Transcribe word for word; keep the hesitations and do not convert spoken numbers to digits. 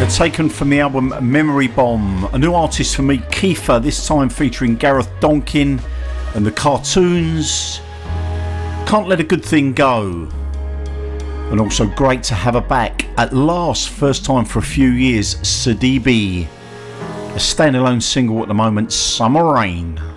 Taken from the album Memory Bomb. A new artist for me, Kiefer, this time featuring Gareth Donkin and the Cartoons. Can't Let a Good Thing Go. And also great to have her back at last, first time for a few years, Sidibe. A standalone single at the moment, Summer Rain.